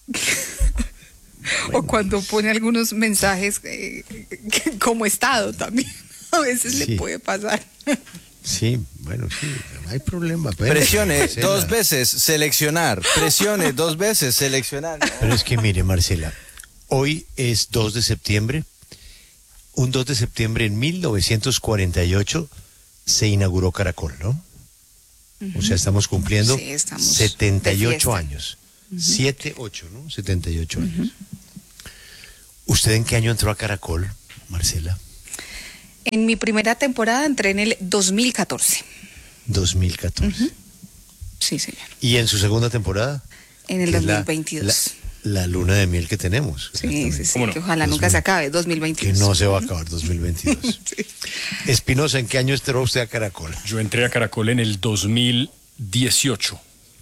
O cuando pone algunos mensajes como estado también. A veces le puede pasar. Sí, bueno, sí, no hay problema. Presione 2 veces, seleccionar. Presione 2 veces, seleccionar. No. Pero es que mire, Marcela, hoy es 2 de septiembre. Un 2 de septiembre en 1948 se inauguró Caracol, ¿no? O sea, estamos cumpliendo 78 años. 7, 8, ¿no? 78 años. ¿Usted en qué año entró a Caracol, Marcela? En mi primera temporada entré en el 2014. 2014. Sí, señor. ¿Y en su segunda temporada? En el 2022. La luna de miel que tenemos. Sí, que ojalá nunca se acabe, 2022. Que no se va a acabar, 2022. Sí. Espinosa, ¿en qué año entró usted a Caracol? Yo entré a Caracol en el 2018.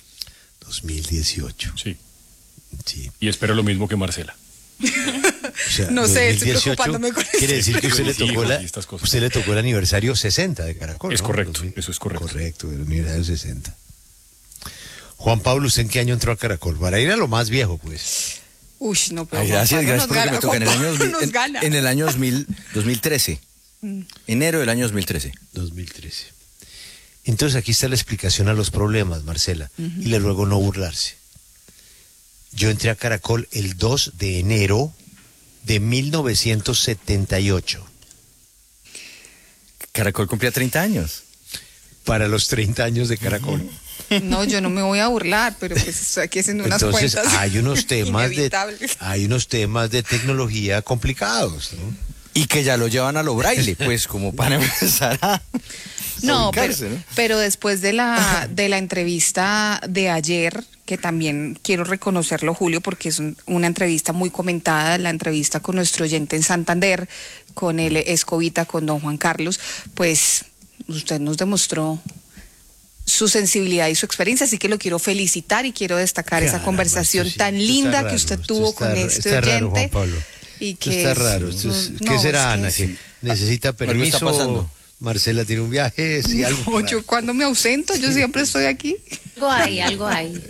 2018. Sí. Y espero lo mismo que Marcela. O sea, no sé, estoy preocupándome con eso. Quiere decir que usted le tocó el aniversario 60 de Caracol. Es ¿no? correcto, eso es correcto. Correcto, el aniversario 60. Juan Pablo, ¿usted en qué año entró a Caracol? Para ir a lo más viejo, pues. Uy, no, pero gracias porque me toca en el año 2013. Enero del año 2013. 2013. Entonces aquí está la explicación a los problemas, Marcela, y le ruego no burlarse. Yo entré a Caracol el 2 de enero de 1978. Caracol cumplía 30 años. Para los 30 años de Caracol. No, yo no me voy a burlar, pero pues estoy aquí haciendo unas cuentas. Entonces hay unos temas de tecnología complicados, ¿no? Y que ya lo llevan a lo braille, pues, como para empezar a... No, pero después de la entrevista de ayer, que también quiero reconocerlo, Julio, porque es una entrevista muy comentada, la entrevista con nuestro oyente en Santander, con el Escobita, con don Juan Carlos, pues usted nos demostró su sensibilidad y su experiencia, así que lo quiero felicitar y quiero destacar esa conversación tan linda que usted tuvo con este oyente. Raro, Juan Pablo. Y que está raro. ¿Qué será, Ana? Que necesita permiso. Está pasando. Marcela tiene un viaje, sí, algo. No, yo cuando me ausento, yo siempre estoy aquí. Algo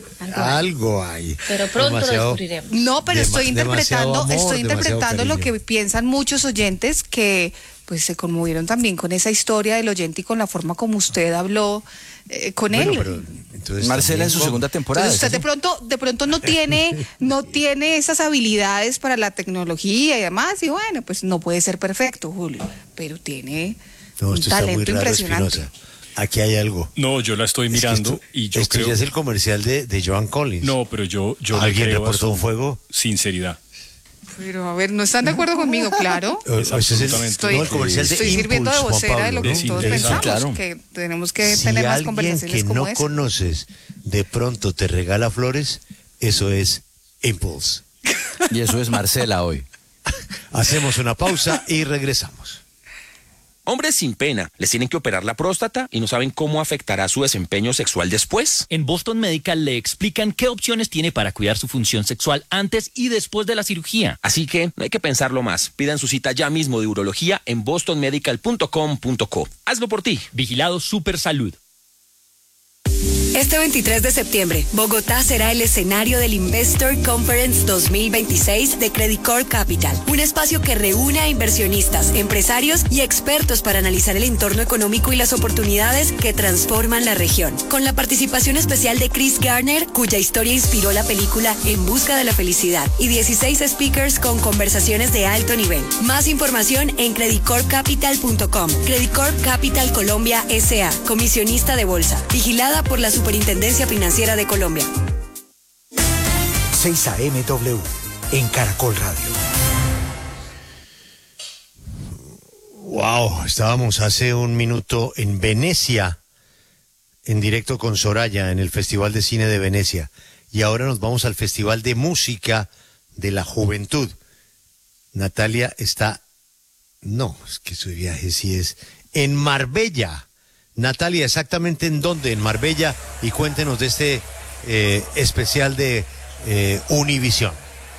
hay. Pero pronto lo descubriremos. No, pero estoy interpretando lo que piensan muchos oyentes que pues se conmovieron también con esa historia del oyente y con la forma como usted habló con él. Pero, entonces, Marcela en su segunda temporada. Entonces usted de pronto no tiene esas habilidades para la tecnología y demás, y bueno, pues no puede ser perfecto, Julio, pero tiene un talento impresionante. Espinosa. Aquí hay algo. No, yo la estoy mirando y yo creo... ya es el comercial de Joan Collins. No, pero yo ¿Alguien reportó un fuego? Sinceridad. Pero a ver, ¿no están de acuerdo conmigo? Claro. Absolutamente. El comercial de estoy sirviendo de vocera de lo que todos pensamos, claro. Que tenemos que tener más conversaciones como esa. Si alguien que no conoces de pronto te regala flores, eso es Impulse. Y eso es Marcela hoy. Hacemos una pausa y regresamos. Hombres sin pena, les tienen que operar la próstata y no saben cómo afectará su desempeño sexual después. En Boston Medical le explican qué opciones tiene para cuidar su función sexual antes y después de la cirugía. Así que no hay que pensarlo más. Pidan su cita ya mismo de urología en bostonmedical.com.co. Hazlo por ti. Vigilado Super Salud. Este 23 de septiembre, Bogotá será el escenario del Investor Conference 2026 de Credit Corp Capital, un espacio que reúne a inversionistas, empresarios y expertos para analizar el entorno económico y las oportunidades que transforman la región. Con la participación especial de Chris Garner, cuya historia inspiró la película En busca de la felicidad, y 16 speakers con conversaciones de alto nivel. Más información en creditcorpcapital.com. Credit Corp Capital Colombia S.A., comisionista de bolsa, vigilada por la Superintendencia Financiera de Colombia. 6 AMW en Caracol Radio. Wow, estábamos hace un minuto en Venecia, en directo con Soraya, en el Festival de Cine de Venecia. Y ahora nos vamos al Festival de Música de la Juventud. Natalia está... No, es que su viaje sí es en Marbella. Natalia, ¿exactamente en dónde? En Marbella. Y cuéntenos de este especial de Univisión.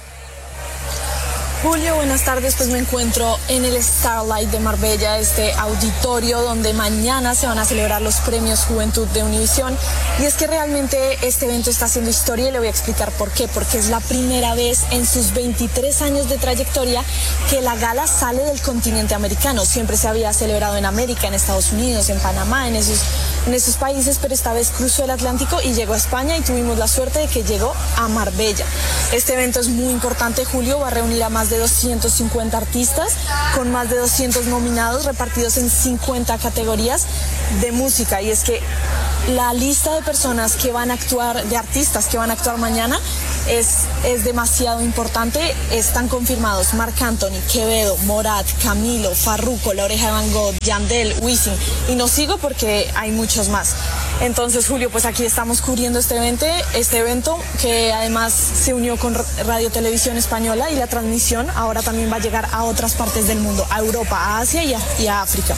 Julio, buenas tardes. Pues me encuentro en el Starlight de Marbella, este auditorio donde mañana se van a celebrar los premios Juventud de Univisión. Y es que realmente este evento está haciendo historia y le voy a explicar por qué. Porque es la primera vez en sus 23 años de trayectoria que la gala sale del continente americano. Siempre se había celebrado en América, en Estados Unidos, en Panamá, en esos países, pero esta vez cruzó el Atlántico y llegó a España y tuvimos la suerte de que llegó a Marbella. Este evento es muy importante, Julio, va a reunir a más de 250 artistas con más de 200 nominados repartidos en 50 categorías de música. Y es que la lista de personas que van a actuar, de artistas que van a actuar mañana, es demasiado importante. Están confirmados Marc Anthony, Quevedo, Morat, Camilo, Farruko, La Oreja de Van Gogh, Yandel, Wisin. Y no sigo porque hay muchos más. Entonces, Julio, pues aquí estamos cubriendo este evento que además se unió con Radio Televisión Española, y la transmisión ahora también va a llegar a otras partes del mundo, a Europa, a Asia y a África.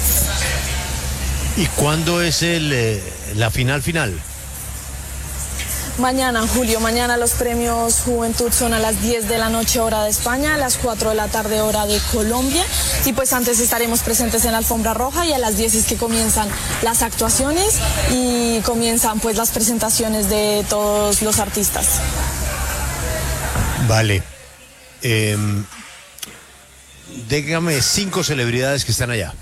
¿Y cuándo es la final? Mañana, Julio, mañana los premios Juventud son a las 10 de la noche hora de España, a las 4 de la tarde hora de Colombia, y pues antes estaremos presentes en la alfombra roja, y a las 10 es que comienzan las actuaciones y comienzan pues las presentaciones de todos los artistas. Vale. Dígame 5 celebridades que están allá.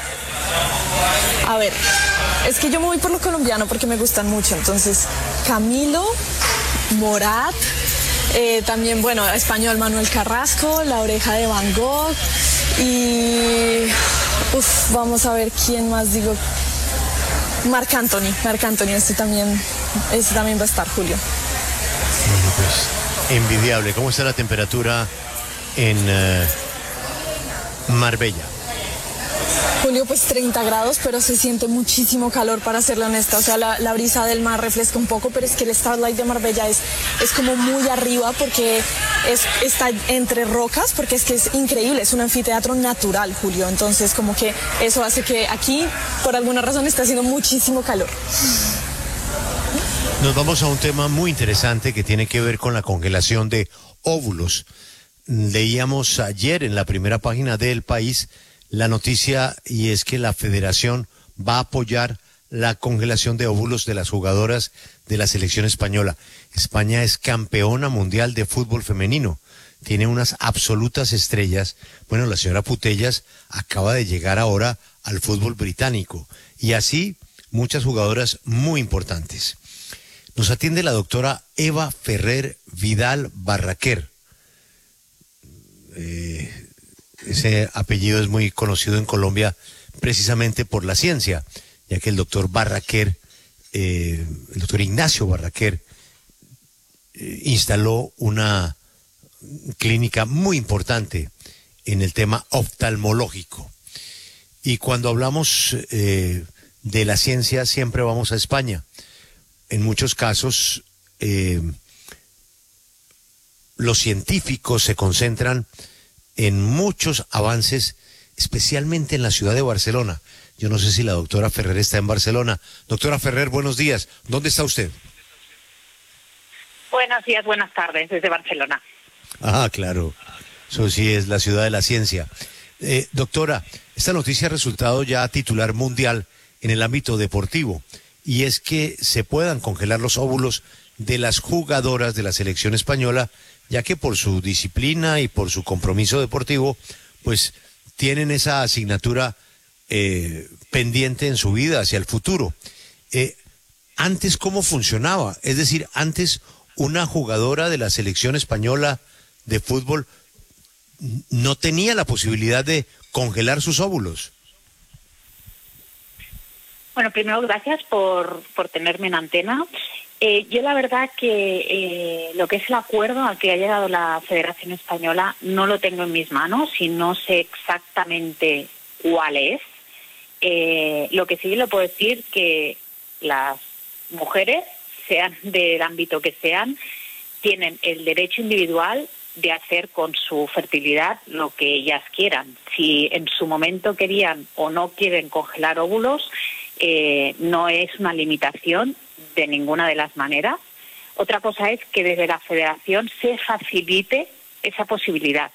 A ver, es que yo me voy por lo colombiano porque me gustan mucho. Entonces, Camilo, Morat, también, bueno, español Manuel Carrasco, La Oreja de Van Gogh y... vamos a ver quién más digo. Marc Anthony, este también va a estar, Julio. Bueno, pues, envidiable. ¿Cómo está la temperatura en Marbella? Julio, pues 30 grados, pero se siente muchísimo calor, para serle honesta. O sea, la brisa del mar refresca un poco, pero es que el Starlight de Marbella es como muy arriba porque está entre rocas, porque es que es increíble, es un anfiteatro natural, Julio. Entonces, como que eso hace que aquí, por alguna razón, esté haciendo muchísimo calor. Nos vamos a un tema muy interesante que tiene que ver con la congelación de óvulos. Leíamos ayer en la primera página del País la noticia, y es que la Federación va a apoyar la congelación de óvulos de las jugadoras de la selección española. España es campeona mundial de fútbol femenino. Tiene unas absolutas estrellas. Bueno, la señora Putellas acaba de llegar ahora al fútbol británico. Y así muchas jugadoras muy importantes. Nos atiende la doctora Eva Ferrer Vidal Barraquer. Ese apellido es muy conocido en Colombia precisamente por la ciencia, ya que el doctor Barraquer, el doctor Ignacio Barraquer, instaló una clínica muy importante en el tema oftalmológico. Y cuando hablamos de la ciencia siempre vamos a España. En muchos casos los científicos se concentran en muchos avances, especialmente en la ciudad de Barcelona. Yo no sé si la doctora Ferrer está en Barcelona. Doctora Ferrer, buenos días. ¿Dónde está usted? Buenos días, buenas tardes, desde Barcelona. Ah, claro. Eso sí es la ciudad de la ciencia. Doctora, esta noticia ha resultado ya titular mundial en el ámbito deportivo. y es que se puedan congelar los óvulos de las jugadoras de la selección española, ya que por su disciplina y por su compromiso deportivo, pues tienen esa asignatura pendiente en su vida hacia el futuro. Antes, ¿cómo funcionaba? Es decir, antes una jugadora de la selección española de fútbol no tenía la posibilidad de congelar sus óvulos. Bueno, primero gracias por tenerme en antena. Yo la verdad que lo que es el acuerdo al que ha llegado la Federación Española no lo tengo en mis manos y no sé exactamente cuál es. Lo que sí le puedo decir que las mujeres, sean del ámbito que sean, tienen el derecho individual de hacer con su fertilidad lo que ellas quieran. Si en su momento querían o no quieren congelar óvulos, no es una limitación de ninguna de las maneras. Otra cosa es que desde la Federación se facilite esa posibilidad.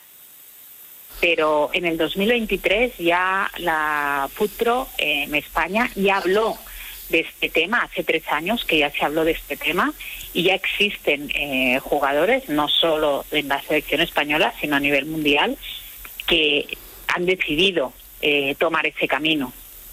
Pero en el 2023 ya la FUTPRO en España ya habló de este tema, hace 3 años que ya se habló de este tema y ya existen jugadores, no solo en la selección española, sino a nivel mundial, que han decidido tomar ese camino.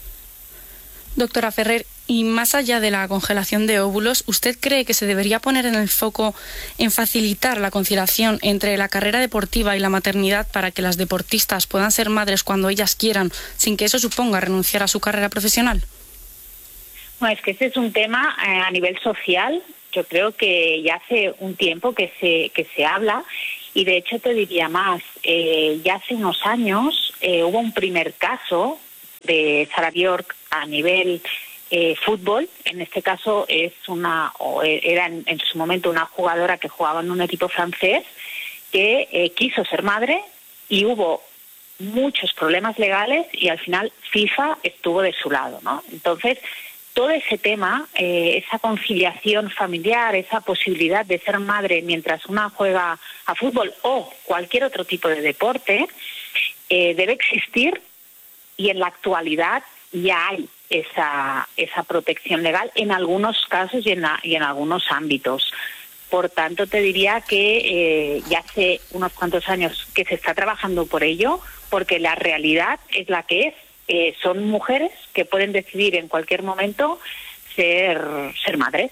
Doctora Ferrer, y más allá de la congelación de óvulos, ¿usted cree que se debería poner en el foco en facilitar la conciliación entre la carrera deportiva y la maternidad para que las deportistas puedan ser madres cuando ellas quieran, sin que eso suponga renunciar a su carrera profesional? Bueno, es que ese es un tema a nivel social. Yo creo que ya hace un tiempo que se habla y de hecho te diría más. Ya hace unos años hubo un primer caso de Sarah Bjork a nivel fútbol. En este caso era en su momento una jugadora que jugaba en un equipo francés que quiso ser madre y hubo muchos problemas legales y al final FIFA estuvo de su lado, ¿no? Entonces, todo ese tema, esa conciliación familiar, esa posibilidad de ser madre mientras una juega a fútbol o cualquier otro tipo de deporte, debe existir y en la actualidad ya hay esa protección legal en algunos casos y en algunos ámbitos. Por tanto, te diría que ya hace unos cuantos años que se está trabajando por ello, porque la realidad es la que es. Son mujeres que pueden decidir en cualquier momento ser madres.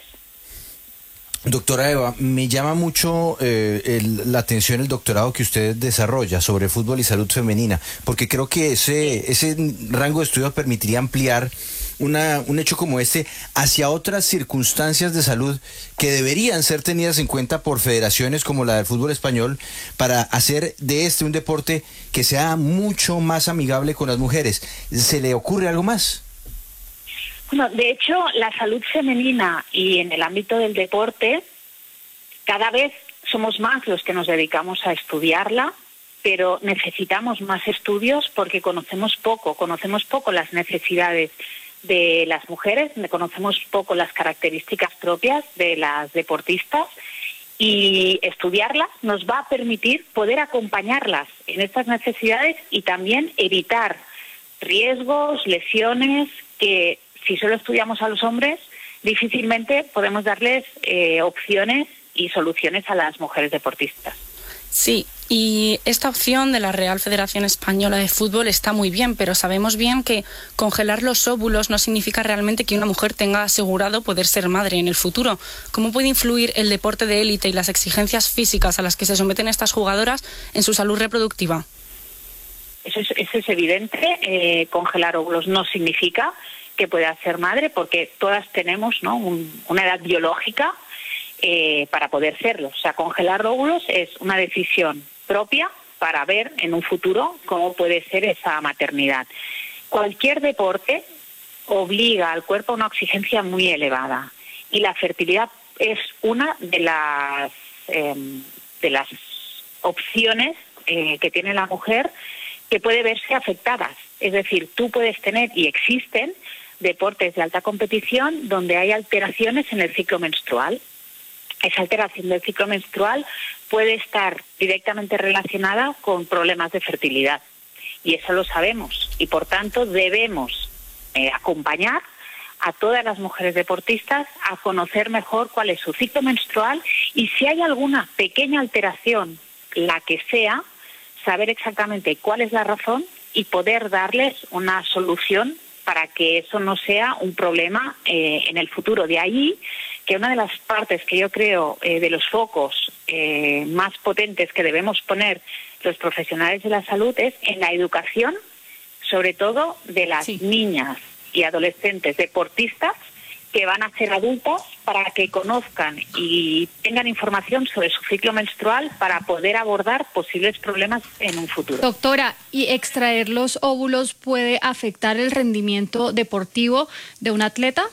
Doctora Eva, me llama mucho la atención el doctorado que usted desarrolla sobre fútbol y salud femenina, porque creo que ese rango de estudio permitiría ampliar un hecho como este hacia otras circunstancias de salud que deberían ser tenidas en cuenta por federaciones como la del fútbol español para hacer de este un deporte que sea mucho más amigable con las mujeres. ¿Se le ocurre algo más? Bueno, de hecho, la salud femenina y en el ámbito del deporte, cada vez somos más los que nos dedicamos a estudiarla, pero necesitamos más estudios porque conocemos poco las necesidades de las mujeres, conocemos poco las características propias de las deportistas y estudiarlas nos va a permitir poder acompañarlas en estas necesidades y también evitar riesgos, lesiones que si solo estudiamos a los hombres difícilmente podemos darles opciones y soluciones a las mujeres deportistas. Sí, y esta opción de la Real Federación Española de Fútbol está muy bien, pero sabemos bien que congelar los óvulos no significa realmente que una mujer tenga asegurado poder ser madre en el futuro. ¿Cómo puede influir el deporte de élite y las exigencias físicas a las que se someten estas jugadoras en su salud reproductiva? Eso es evidente. Congelar óvulos no significa que pueda ser madre, porque todas tenemos, ¿no?, una edad biológica para poder serlo. O sea, congelar óvulos es una decisión propia para ver en un futuro cómo puede ser esa maternidad. Cualquier deporte obliga al cuerpo a una exigencia muy elevada y la fertilidad es una de las opciones que tiene la mujer que puede verse afectadas. Es decir, tú puedes tener, y existen, deportes de alta competición donde hay alteraciones en el ciclo menstrual. Esa alteración del ciclo menstrual puede estar directamente relacionada con problemas de fertilidad y eso lo sabemos y por tanto debemos acompañar a todas las mujeres deportistas a conocer mejor cuál es su ciclo menstrual y si hay alguna pequeña alteración, la que sea, saber exactamente cuál es la razón y poder darles una solución para que eso no sea un problema en el futuro. De ahí que una de las partes que yo creo de los focos más potentes que debemos poner los profesionales de la salud es en la educación, sobre todo de las niñas y adolescentes deportistas que van a ser adultas, para que conozcan y tengan información sobre su ciclo menstrual para poder abordar posibles problemas en un futuro. Doctora, ¿y extraer los óvulos puede afectar el rendimiento deportivo de un atleta?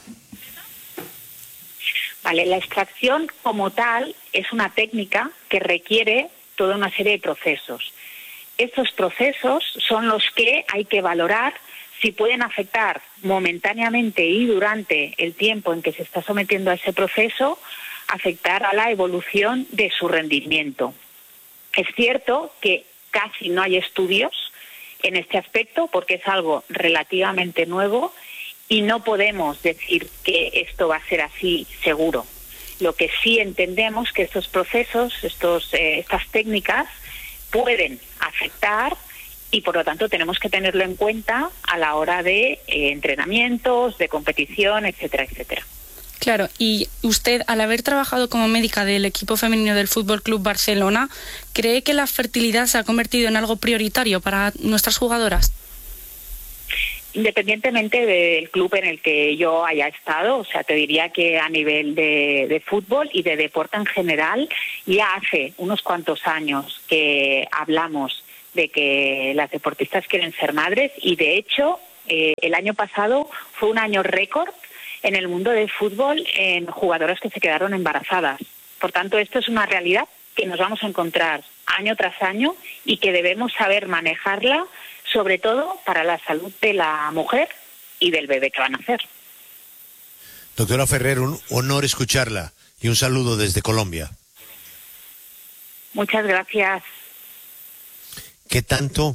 Vale, la extracción como tal es una técnica que requiere toda una serie de procesos. Estos procesos son los que hay que valorar si pueden afectar momentáneamente y durante el tiempo en que se está sometiendo a ese proceso, afectar a la evolución de su rendimiento. Es cierto que casi no hay estudios en este aspecto porque es algo relativamente nuevo y no podemos decir que esto va a ser así seguro. Lo que sí entendemos que estos procesos, estas técnicas pueden afectar y por lo tanto tenemos que tenerlo en cuenta a la hora de entrenamientos, de competición, etcétera, etcétera. Claro, y usted, al haber trabajado como médica del equipo femenino del Fútbol Club Barcelona, ¿cree que la fertilidad se ha convertido en algo prioritario para nuestras jugadoras? Independientemente del club en el que yo haya estado, o sea, te diría que a nivel de fútbol y de deporte en general, ya hace unos cuantos años que hablamos de que las deportistas quieren ser madres y de hecho el año pasado fue un año récord en el mundo del fútbol en jugadoras que se quedaron embarazadas. Por tanto, esto es una realidad que nos vamos a encontrar año tras año y que debemos saber manejarla, sobre todo para la salud de la mujer y del bebé que van a nacer. Doctora Ferrer, un honor escucharla y un saludo desde Colombia. Muchas gracias. ¿Qué tanto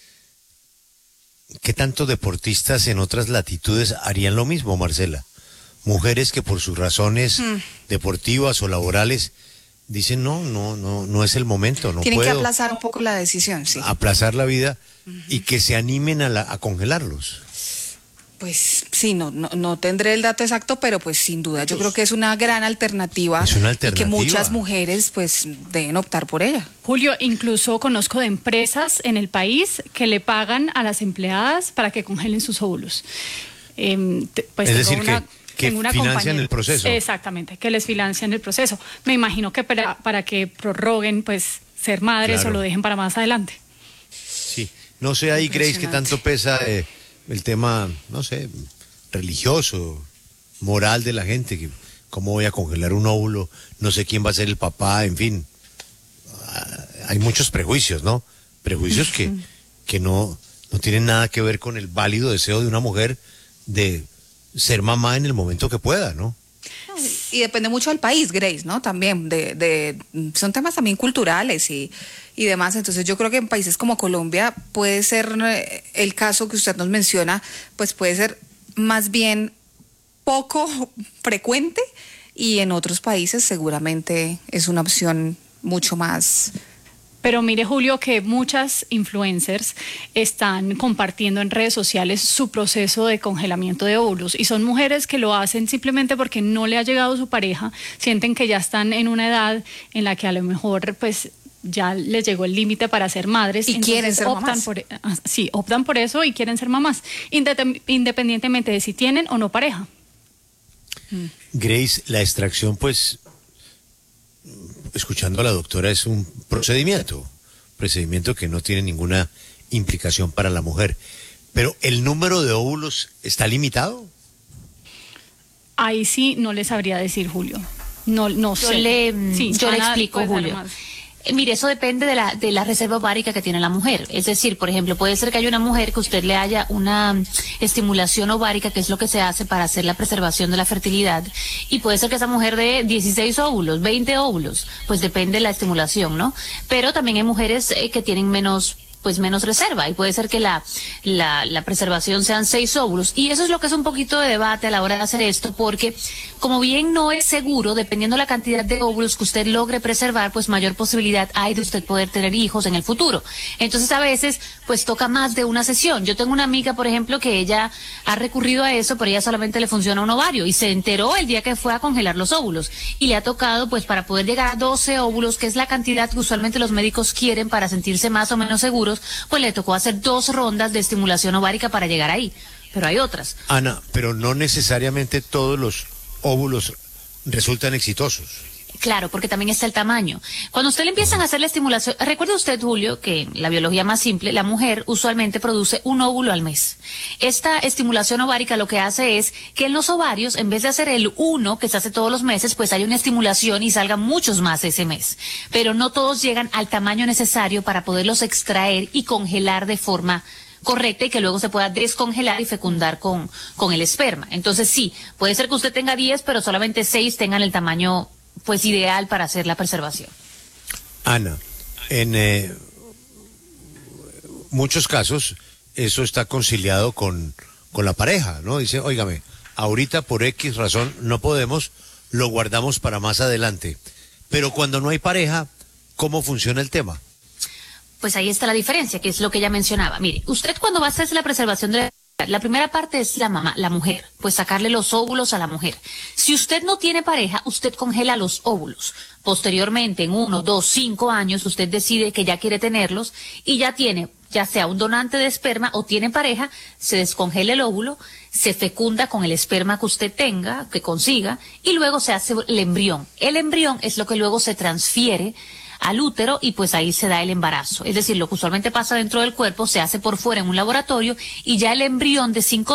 deportistas en otras latitudes harían lo mismo, Marcela? Mujeres que por sus razones deportivas o laborales dicen no es el momento, no Tienen puedo. que aplazar un poco la decisión, sí. Aplazar la vida y que se animen a congelarlos. Pues sí, no tendré el dato exacto, pero pues sin duda yo creo que es una gran alternativa. Es una Y alternativa. que muchas mujeres pues deben optar por ella. Julio, incluso conozco de empresas en el país que le pagan a las empleadas para que congelen sus óvulos. Es decir, que financian el proceso. Exactamente, que les financian el proceso. Me imagino que para que prorroguen pues ser madres o lo dejen para más adelante. Sí, no sé ahí, Grace, qué tanto pesa el tema, no sé, religioso, moral de la gente, que cómo voy a congelar un óvulo, no sé quién va a ser el papá, en fin. Hay muchos prejuicios, ¿no? Prejuicios que no tienen nada que ver con el válido deseo de una mujer de ser mamá en el momento que pueda, ¿no? Y depende mucho del país, Grace, ¿no? También son temas también culturales y demás. Entonces yo creo que en países como Colombia puede ser el caso que usted nos menciona, pues puede ser más bien poco frecuente y en otros países seguramente es una opción mucho más. Pero mire, Julio, que muchas influencers están compartiendo en redes sociales su proceso de congelamiento de óvulos y son mujeres que lo hacen simplemente porque no le ha llegado su pareja, sienten que ya están en una edad en la que a lo mejor pues ya les llegó el límite para ser madres y quieren ser mamás. Optan por eso y quieren ser mamás, independientemente de si tienen o no pareja. Grace, la extracción, pues, escuchando a la doctora, es un procedimiento que no tiene ninguna implicación para la mujer. Pero ¿el número de óvulos está limitado? Ahí sí no les sabría decir, Julio. No sé. Yo le explico, Julio. Mire, eso depende de la reserva ovárica que tiene la mujer. Es decir, por ejemplo, puede ser que haya una mujer que usted le haya una estimulación ovárica, que es lo que se hace para hacer la preservación de la fertilidad, y puede ser que esa mujer dé 16 óvulos, 20 óvulos, pues depende de la estimulación, ¿no? Pero también hay mujeres que tienen menos pues menos reserva, y puede ser que la preservación sean 6 óvulos, y eso es lo que es un poquito de debate a la hora de hacer esto, porque como bien no es seguro, dependiendo la cantidad de óvulos que usted logre preservar, pues mayor posibilidad hay de usted poder tener hijos en el futuro. Entonces a veces pues toca más de una sesión. Yo tengo una amiga, por ejemplo, que ella ha recurrido a eso, pero ella solamente le funciona un ovario, y se enteró el día que fue a congelar los óvulos, y le ha tocado pues para poder llegar a 12 óvulos, que es la cantidad que usualmente los médicos quieren para sentirse más o menos seguros, pues le tocó hacer 2 rondas de estimulación ovárica para llegar ahí. Pero hay otras. Ana, pero no necesariamente todos los óvulos resultan exitosos. Claro, porque también está el tamaño. Cuando usted le empiezan a hacer la estimulación, recuerde usted, Julio, que en la biología más simple, la mujer usualmente produce un óvulo al mes. Esta estimulación ovárica lo que hace es que en los ovarios, en vez de hacer el 1 que se hace todos los meses, pues hay una estimulación y salgan muchos más ese mes. Pero no todos llegan al tamaño necesario para poderlos extraer y congelar de forma correcta, y que luego se pueda descongelar y fecundar con el esperma. Entonces sí, puede ser que usted tenga 10, pero solamente 6 tengan el tamaño pues ideal para hacer la preservación. Ana, en muchos casos eso está conciliado con la pareja, ¿no? Dice, óigame, ahorita por X razón no podemos, lo guardamos para más adelante. Pero cuando no hay pareja, ¿cómo funciona el tema? Pues ahí está la diferencia, que es lo que ella mencionaba. Mire, usted cuando va a hacer la preservación de la primera parte es la mamá, la mujer, pues sacarle los óvulos a la mujer. Si usted no tiene pareja, usted congela los óvulos. Posteriormente, en 1, 2, 5 años, usted decide que ya quiere tenerlos y ya tiene, ya sea un donante de esperma o tiene pareja, se descongela el óvulo, se fecunda con el esperma que usted tenga, que consiga, y luego se hace el embrión. El embrión es lo que luego se transfiere al útero, y pues ahí se da el embarazo. Es decir, lo que usualmente pasa dentro del cuerpo se hace por fuera en un laboratorio, y ya el embrión de 5